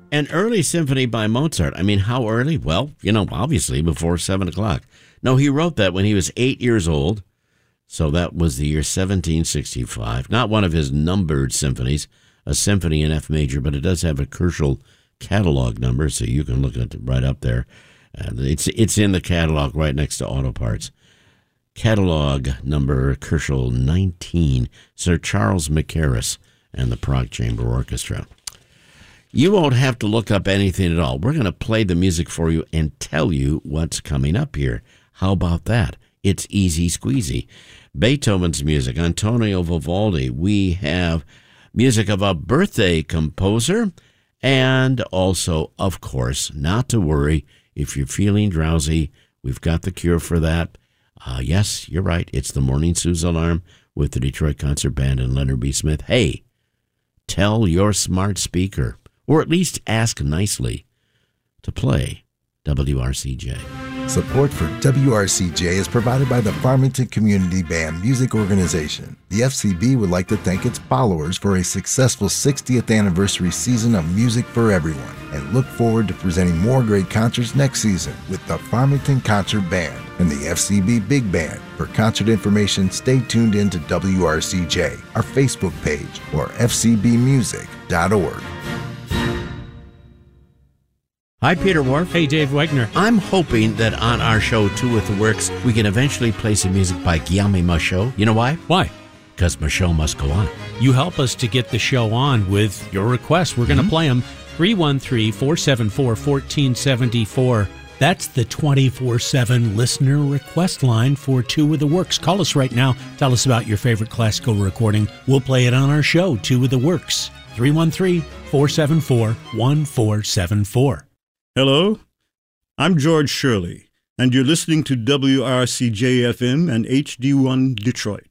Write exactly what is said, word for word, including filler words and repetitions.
An early symphony by Mozart. I mean, how early? Well, you know, obviously before seven o'clock. No, he wrote that when he was eight years old. So that was the year seventeen sixty-five. Not one of his numbered symphonies, a symphony in F major, but it does have a Köchel catalog number, so you can look at it right up there. Uh, it's it's in the catalog right next to Auto Parts. Catalog number Köchel nineteen, Sir Charles Mackerras and the Prague Chamber Orchestra. You won't have to look up anything at all. We're going to play the music for you and tell you what's coming up here. How about that? It's easy squeezy. Beethoven's music, Antonio Vivaldi. We have music of a birthday composer. And also, of course, not to worry, if you're feeling drowsy, we've got the cure for that. Uh, yes, you're right. It's the Morning Snooze Alarm with the Detroit Concert Band and Leonard B. Smith. Hey, tell your smart speaker, or at least ask nicely, to play W R C J. Support for W R C J is provided by the Farmington Community Band Music Organization. The F C B would like to thank its followers for a successful sixtieth anniversary season of music for everyone and look forward to presenting more great concerts next season with the Farmington Concert Band and the F C B Big Band. For concert information, stay tuned in to W R C J, our Facebook page, or f c b music dot org. Hi, Peter Wharf. Hey, Dave Wegner. I'm hoping that on our show, Two with the Works, we can eventually play some music by Guillaume Michaud. You know why? Why? Because Michaud must go on. You help us to get the show on with your requests. We're going to mm-hmm. play them. three one three, four seven four, one four seven four. That's the twenty-four seven listener request line for Two with the Works. Call us right now. Tell us about your favorite classical recording. We'll play it on our show, Two with the Works. three one three, four seven four, one four seven four. Hello, I'm George Shirley, and you're listening to W R C J F M and H D one Detroit.